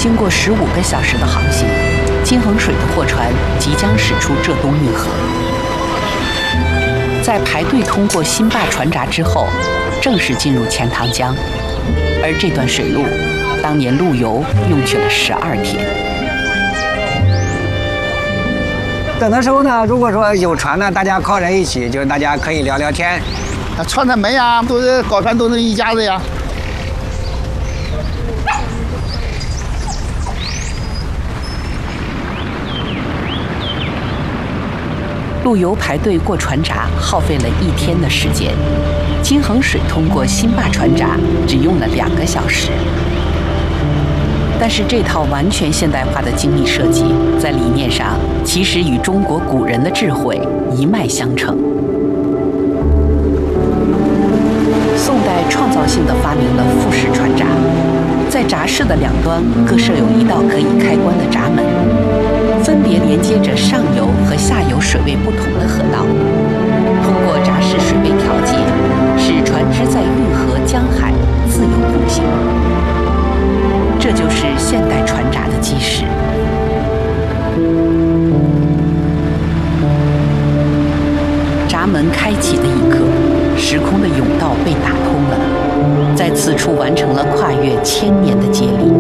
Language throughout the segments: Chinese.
经过15个小时的航行，金衡水的货船即将驶出浙东运河。在排队通过新坝船闸之后，正式进入钱塘江。而这段水路，当年陆游用去了12天。 等的时候呢，如果说有船呢，大家靠在一起，就是大家可以聊聊天。 串串门呀，都是搞船都是一家子呀。 陆游排队过船闸，耗费了1天的时间；金衡水通过新坝船闸只用了2个小时。但是这套完全现代化的精密设计，在理念上其实与中国古人的智慧一脉相承。宋代创造性地发明了复式船闸，在闸室的两端各设有一道可以开关的闸门，分别连接着上游和下游水位不同的河道。通过闸室水位调节，使船只在运河、江海自由通行。这就是现代船闸的基石。闸门开启的一刻，时空的甬道被打通了，在此处完成了跨越1000年的接力。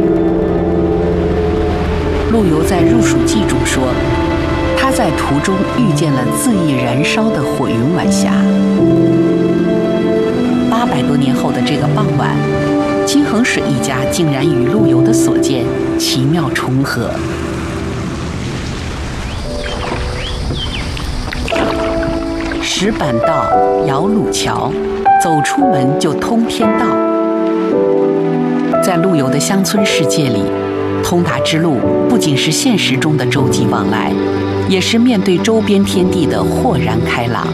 陆游在《入蜀记》中说，他在途中遇见了恣意燃烧的火云晚霞。800多年后的这个傍晚，金衡水一家竟然与陆游的所见奇妙重合。石板道，摇橹桥，走出门就通天道。在陆游的乡村世界里，通达之路不仅是现实中的洲际往来，也是面对周边天地的豁然开朗。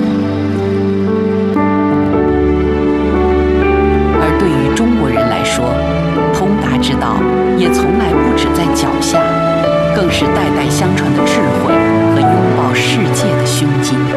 而对于中国人来说，通达之道也从来不止在脚下，更是代代相传的智慧和拥抱世界的胸襟。